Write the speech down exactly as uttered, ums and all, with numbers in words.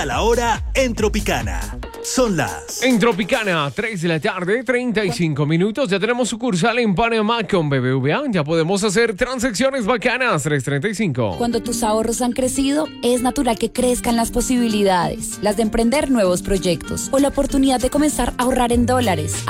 A la hora en Tropicana. Son las... En Tropicana, tres de la tarde, treinta y cinco minutos. Ya tenemos sucursal en Panamá con B B V A. Ya podemos hacer transacciones bacanas. tres treinta y cinco. Cuando tus ahorros han crecido, es natural que crezcan las posibilidades. Las de emprender nuevos proyectos o la oportunidad de comenzar a ahorrar en dólares.